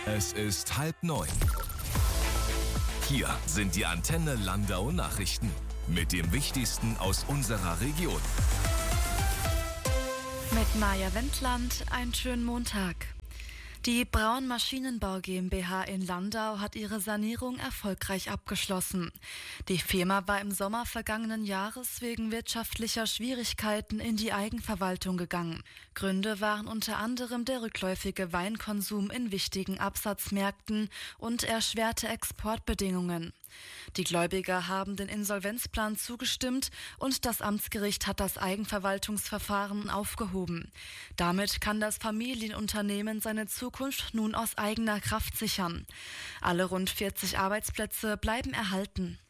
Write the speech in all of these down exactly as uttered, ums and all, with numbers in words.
Es ist halb neun. Hier sind die Antenne Landau Nachrichten mit dem Wichtigsten aus unserer Region. Mit Maja Wendland, einen schönen Montag. Die Braun Maschinenbau GmbH in Landau hat ihre Sanierung erfolgreich abgeschlossen. Die Firma war im Sommer vergangenen Jahres wegen wirtschaftlicher Schwierigkeiten in die Eigenverwaltung gegangen. Gründe waren unter anderem der rückläufige Weinkonsum in wichtigen Absatzmärkten und erschwerte Exportbedingungen. Die Gläubiger haben den Insolvenzplan zugestimmt und das Amtsgericht hat das Eigenverwaltungsverfahren aufgehoben. Damit kann das Familienunternehmen seine Zukunft nun aus eigener Kraft sichern. Alle rund vierzig Arbeitsplätze bleiben erhalten.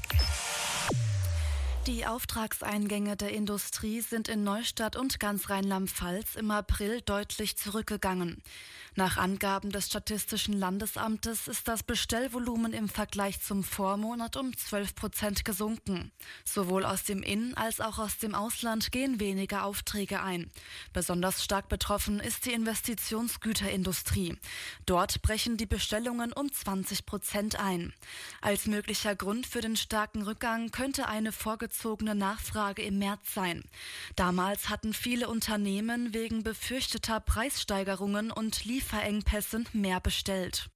Die Auftragseingänge der Industrie sind in Neustadt und ganz Rheinland-Pfalz im April deutlich zurückgegangen. Nach Angaben des Statistischen Landesamtes ist das Bestellvolumen im Vergleich zum Vormonat um zwölf Prozent gesunken. Sowohl aus dem In- als auch aus dem Ausland gehen weniger Aufträge ein. Besonders stark betroffen ist die Investitionsgüterindustrie. Dort brechen die Bestellungen um zwanzig Prozent ein. Als möglicher Grund für den starken Rückgang könnte eine vorgezogene Nachfrage im März sein. Damals hatten viele Unternehmen wegen befürchteter Preissteigerungen und Lieferengpässen mehr bestellt.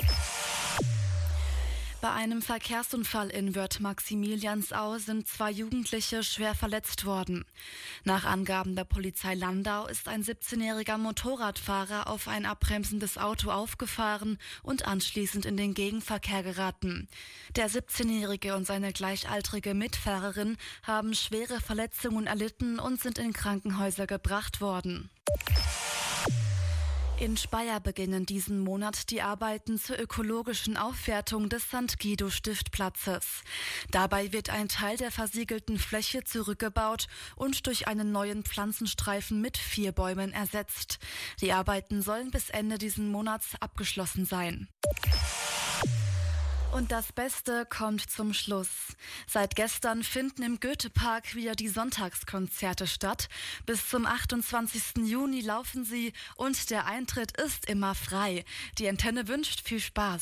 Bei einem Verkehrsunfall in Wörth-Maximiliansau sind zwei Jugendliche schwer verletzt worden. Nach Angaben der Polizei Landau ist ein siebzehnjähriger Motorradfahrer auf ein abbremsendes Auto aufgefahren und anschließend in den Gegenverkehr geraten. Der siebzehnjährige und seine gleichaltrige Mitfahrerin haben schwere Verletzungen erlitten und sind in Krankenhäuser gebracht worden. In Speyer beginnen diesen Monat die Arbeiten zur ökologischen Aufwertung des Sankt Guido-Stiftplatzes. Dabei wird ein Teil der versiegelten Fläche zurückgebaut und durch einen neuen Pflanzenstreifen mit vier Bäumen ersetzt. Die Arbeiten sollen bis Ende diesen Monats abgeschlossen sein. Und das Beste kommt zum Schluss. Seit gestern finden im Goethe-Park wieder die Sonntagskonzerte statt. Bis zum achtundzwanzigsten Juni laufen sie und der Eintritt ist immer frei. Die Antenne wünscht viel Spaß.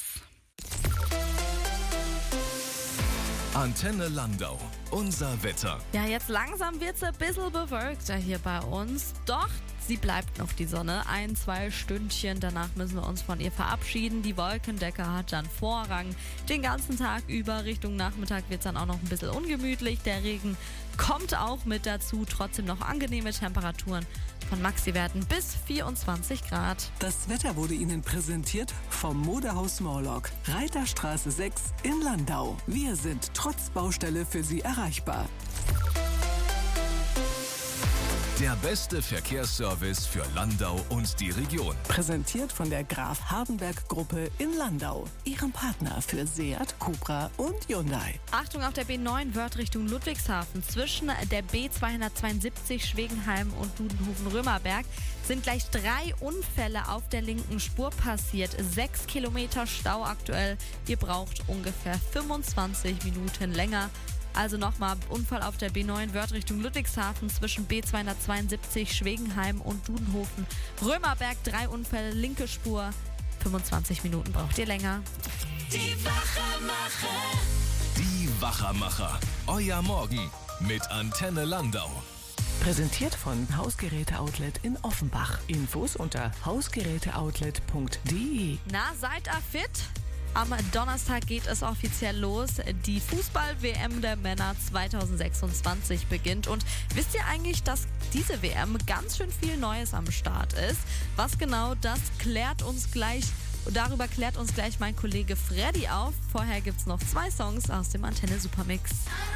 Antenne Landau, unser Wetter. Ja, jetzt langsam wird's ein bisschen bewölkter hier bei uns. Doch sie bleibt noch die Sonne. Ein, zwei Stündchen, danach müssen wir uns von ihr verabschieden. Die Wolkendecke hat dann Vorrang. Den ganzen Tag über, Richtung Nachmittag wird's dann auch noch ein bisschen ungemütlich. Der Regen kommt auch mit dazu. Trotzdem noch angenehme Temperaturen von Maxi-Werten bis vierundzwanzig Grad. Das Wetter wurde Ihnen präsentiert vom Modehaus Morlock, Reiterstraße sechs in Landau. Wir sind trotz Baustelle für Sie erreichbar. Der beste Verkehrsservice für Landau und die Region. Präsentiert von der Graf Hardenberg Gruppe in Landau, Ihrem Partner für Seat, Cupra und Hyundai. Achtung auf der B neun Wörth Richtung Ludwigshafen. Zwischen der B zweihundertzweiundsiebzig Schwegenheim und Dudenhofen-Römerberg sind gleich drei Unfälle auf der linken Spur passiert. Sechs Kilometer Stau aktuell. Ihr braucht ungefähr fünfundzwanzig Minuten länger. Also nochmal, Unfall auf der B neun Wörth Richtung Ludwigshafen zwischen B zweihundertzweiundsiebzig Schwegenheim und Dudenhofen. Römerberg, drei Unfälle, linke Spur. fünfundzwanzig Minuten braucht ihr länger. Die Wachermacher. Die Wachermacher. Euer Morgen mit Antenne Landau. Präsentiert von Hausgeräte-Outlet in Offenbach. Infos unter hausgeräteoutlet punkt de. Na, seid ihr fit? Am Donnerstag geht es offiziell los. Die Fußball-W M der Männer zweitausendsechsundzwanzig beginnt. Und wisst ihr eigentlich, dass diese W M ganz schön viel Neues am Start ist? Was genau, das klärt uns gleich. Darüber klärt uns gleich mein Kollege Freddy auf. Vorher gibt's noch zwei Songs aus dem Antenne Supermix.